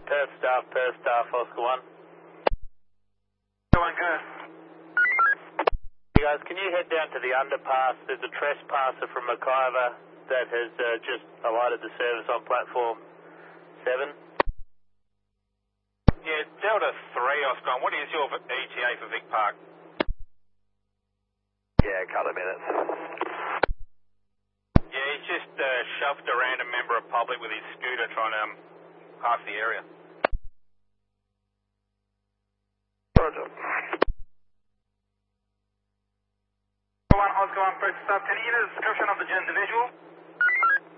Perth staff, Oscar 1. Go on, go. You guys, can you head down to the underpass? There's a trespasser from McIver that has just alighted the service on platform 7. Yeah, Delta 3, Oscar. What is your ETA for Vic Park? Yeah, a couple of minutes. Yeah, he's just shoved a random member of public with his scooter trying to pass the area. Roger. Oscar 1, press stop. Can you give us a description of the individual?